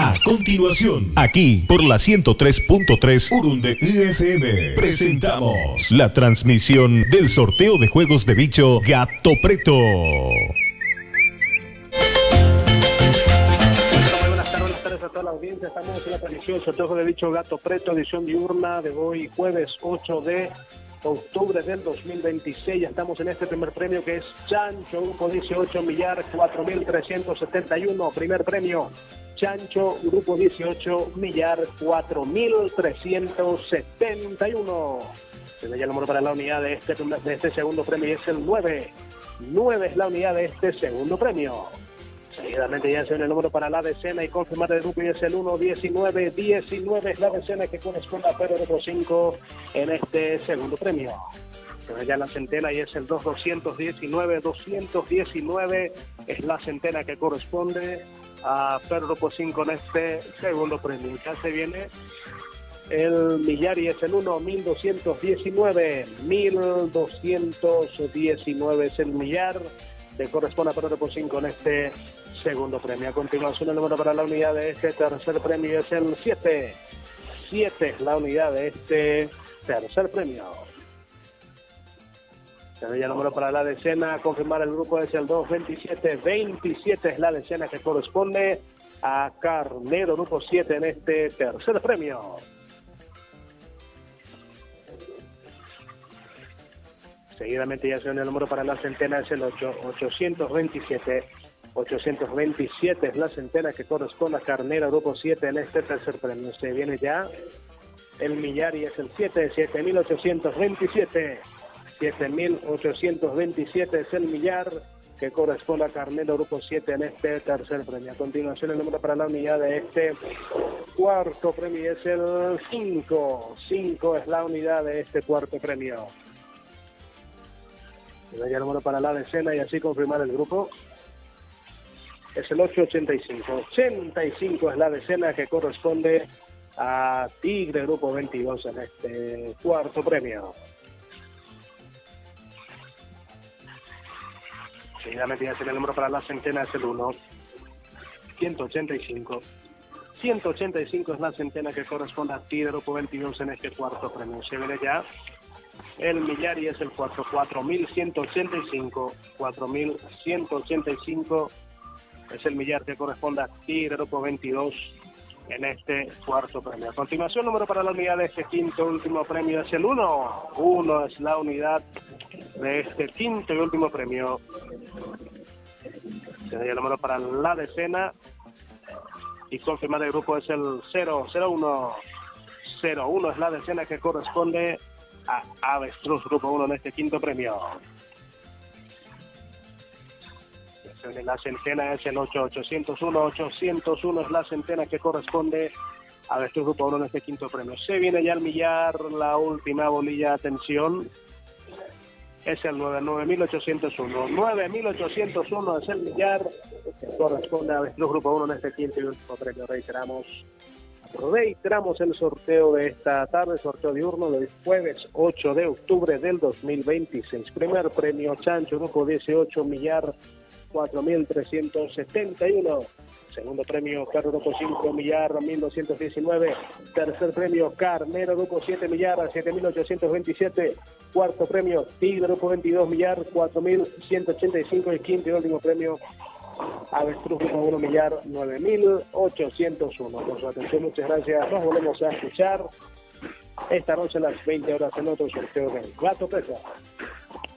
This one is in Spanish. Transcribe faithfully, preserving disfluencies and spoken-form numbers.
A continuación, aquí por la ciento tres punto tres Urunde F M, presentamos la transmisión del sorteo de juegos de bicho Gato Preto. A toda la audiencia, estamos en la transmisión sorteo de dicho Gato Preto, edición diurna de hoy, jueves ocho de octubre del dos mil veintiséis. Ya estamos en este primer premio que es Chancho, grupo dieciocho, millar cuatro mil trescientos setenta y uno. Primer premio, Chancho, grupo dieciocho, millar cuatro mil trescientos setenta y uno. Se ve ya el número para la unidad de este, de este segundo premio y es el nueve. nueve es la unidad de este segundo premio. Seguidamente ya se ve el número para la decena y confirmar el grupo y es el uno, diecinueve, diecinueve es la decena que corresponde a Pedro Grupo cinco en este segundo premio. Se ve ya la centena y es el dos, doscientos diecinueve, doscientos diecinueve es la centena que corresponde a Pedro Grupo cinco en este segundo premio. Ya se viene el millar y es el uno, mil doscientos diecinueve, mil doscientos diecinueve es el millar que corresponde a Pedro Grupo cinco en este segundo premio. A continuación el número para la unidad de este tercer premio es el siete. siete es la unidad de este tercer premio. Se ve ya el número para la decena. A confirmar el grupo es el dos, veintisiete. veintisiete es la decena que corresponde a Carnero Grupo siete en este tercer premio. Seguidamente ya se ve el número para la centena es el ocho, ochocientos veintisiete. ochocientos veintisiete es la centena que corresponde a Carnero Grupo siete en este tercer premio. Se viene ya el millar y es el siete, siete mil ochocientos veintisiete. siete mil ochocientos veintisiete es el millar que corresponde a Carnero Grupo siete en este tercer premio. A continuación el número para la unidad de este cuarto premio es el cinco. cinco es la unidad de este cuarto premio. Se ve ya el número para la decena y así confirmar el grupo. Es el ocho, ochenta y cinco. ochenta y cinco es la decena que corresponde a Tigre Grupo veintidós en este cuarto premio. Seguidamente ya tiene el número para la centena es el uno. ciento ochenta y cinco. ciento ochenta y cinco es la centena que corresponde a Tigre Grupo veintidós en este cuarto premio. Se ve ya el millar y es el cuatro, cuatro mil ciento ochenta y cinco. cuatro mil ciento ochenta y cinco es el millar que corresponde a Tigre Grupo veintidós en este cuarto premio. A continuación, número para la unidad de este quinto último premio es el uno. uno es la unidad de este quinto y último premio. Se da el número para la decena y confirmar el grupo es el cero, cero uno. cero uno es la decena que corresponde a Avestruz Grupo uno en este quinto premio. La centena es el ocho, ochocientos uno. ochocientos uno es la centena que corresponde a Avestruz Grupo uno en este quinto premio. Se viene ya el millar, la última bolilla, atención. Es el nueve, nueve mil ochocientos uno. nueve mil ochocientos uno es el millar que corresponde a Avestruz Grupo uno en este quinto y último premio. Reiteramos. Reiteramos el sorteo de esta tarde, sorteo diurno del jueves ocho de octubre del dos mil veintiséis. Primer premio Chancho, grupo dieciocho, millar cuatro mil trescientos setenta y uno. Segundo premio Carro Grupo cinco, millar mil doscientos diecinueve. Tercer premio Carnero Grupo siete, millar siete mil ochocientos veintisiete. Cuarto premio Tigre Grupo veintidós, millar cuatro mil ciento ochenta y cinco. Y quinto y último premio Avestruz Grupo uno, millar nueve mil ochocientos uno. Por su atención, muchas gracias. Nos volvemos a escuchar esta noche a las veinte horas en otro sorteo del Gato Preto.